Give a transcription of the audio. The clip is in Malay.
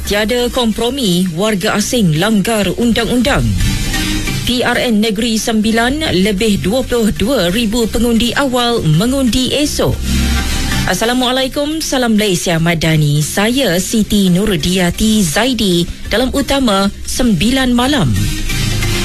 Tiada kompromi, warga asing langgar undang-undang. PRN Negeri Sembilan, lebih 22,000 pengundi awal mengundi esok. Assalamualaikum, salam Malaysia Madani. Saya Siti Nurdiati Zaidi dalam Utama 9 Malam.